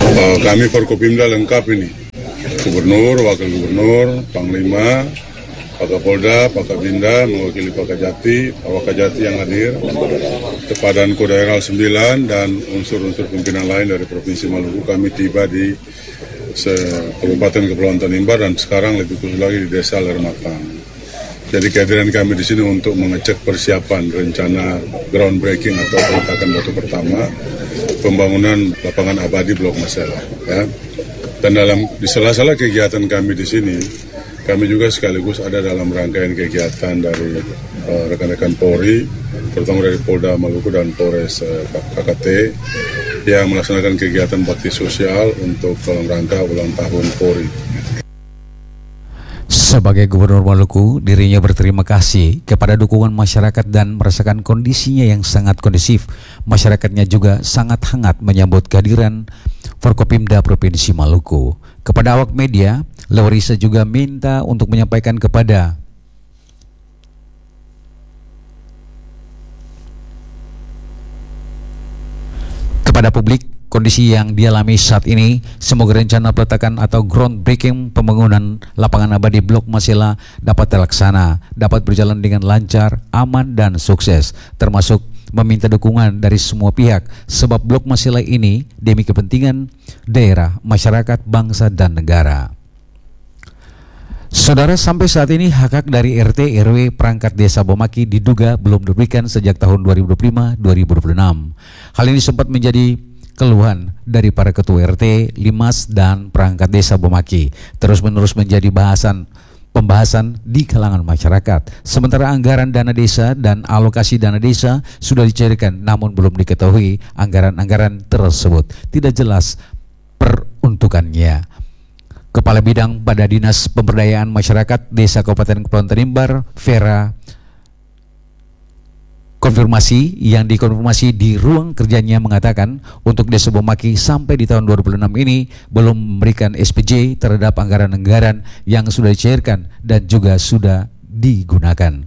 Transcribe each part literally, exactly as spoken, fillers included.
Uh, kami Forkopimda lengkap ini, Gubernur, Wakil Gubernur, Panglima, Pakapolda, Pakabinda, mewakili Pakajati, Pak Wakajati yang hadir, Sepadan Kodaeral sembilan, dan unsur-unsur pimpinan lain dari Provinsi Maluku. Kami tiba di Kabupaten Kepulauan Tanimbar dan sekarang lebih khusus lagi di Desa Lermatang. Jadi kehadiran kami di sini untuk mengecek persiapan rencana groundbreaking atau peletakan batu pertama pembangunan lapangan abadi Blok Masela. Ya. Dan dalam di sela-sela kegiatan kami di sini, kami juga sekaligus ada dalam rangkaian kegiatan dari uh, rekan-rekan Polri, terutama dari Polda Maluku dan Polres uh, K K T, yang melaksanakan kegiatan bakti sosial untuk dalam rangka ulang tahun Polri. Sebagai Gubernur Maluku, dirinya berterima kasih kepada dukungan masyarakat dan merasakan kondisinya yang sangat kondusif. Masyarakatnya juga sangat hangat menyambut kehadiran Forkopimda Provinsi Maluku. Kepada awak media, Lewarisa juga minta untuk menyampaikan kepada kepada publik kondisi yang dialami saat ini. Semoga rencana peletakan atau groundbreaking pembangunan lapangan abadi Blok Masela dapat terlaksana, dapat berjalan dengan lancar, aman, dan sukses, termasuk meminta dukungan dari semua pihak, sebab Blok Masela ini demi kepentingan daerah, masyarakat, bangsa, dan negara. Saudara, sampai saat ini hak-hak dari R T R W perangkat desa Bomaki diduga belum diberikan sejak tahun dua ribu dua puluh lima dua ribu dua puluh enam. Hal ini sempat menjadi keluhan dari para ketua R T, Limas, dan perangkat desa Bomaki, terus-menerus menjadi bahasan pembahasan di kalangan masyarakat. Sementara anggaran dana desa dan alokasi dana desa sudah dicairkan, namun belum diketahui anggaran-anggaran tersebut, tidak jelas peruntukannya. Kepala Bidang pada Dinas Pemberdayaan Masyarakat Desa Kabupaten Kepulauan Tanimbar, Vera, konfirmasi yang dikonfirmasi di ruang kerjanya mengatakan untuk Desa Bomaki sampai di tahun dua ribu enam ini belum memberikan S P J terhadap anggaran-anggaran yang sudah dicairkan dan juga sudah digunakan.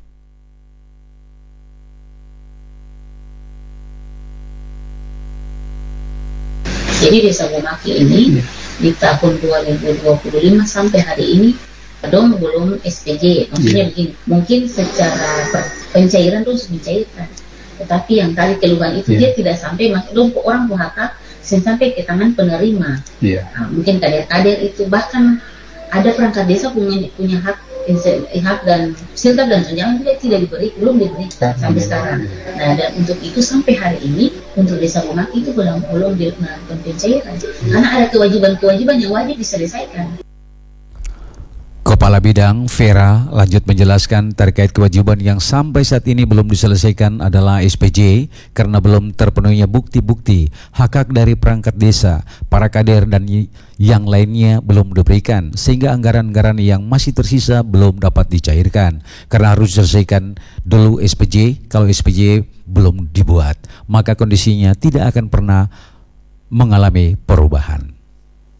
Jadi Desa Bomaki ini di tahun dua ribu dua puluh lima sampai hari ini dong belum S P J, maksudnya yeah. begini, mungkin secara pencairan tuh mencairkan, tetapi yang tadi keluhan itu yeah. dia tidak sampai, dong orang P H K sampai ke tangan penerima, yeah. nah, mungkin kader-kader itu, bahkan ada perangkat desa punya punya hak hak dan siltap dan tunjangan juga tidak diberi, belum diberi sampai sekarang. Nah, dan untuk itu sampai hari ini untuk Desa Bomaki itu belum belum dilakukan pencairan, karena ada kewajiban-kewajiban yang wajib diselesaikan. Kepala Bidang Vera lanjut menjelaskan terkait kewajiban yang sampai saat ini belum diselesaikan adalah S P J karena belum terpenuhinya bukti-bukti hak-hak dari perangkat desa, para kader dan yang lainnya belum diberikan, sehingga anggaran-anggaran yang masih tersisa belum dapat dicairkan karena harus diselesaikan dulu S P J. Kalau S P J belum dibuat, maka kondisinya tidak akan pernah mengalami perubahan.